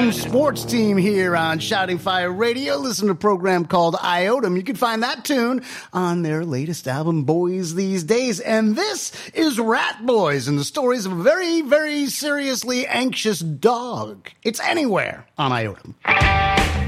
Iota sports team here on Shouting Fire Radio. Listen to a program called Iota. You can find that tune on their latest album, Boys These Days. And this is Rat Boys and the stories of a very, very seriously anxious dog. It's anywhere on Iota.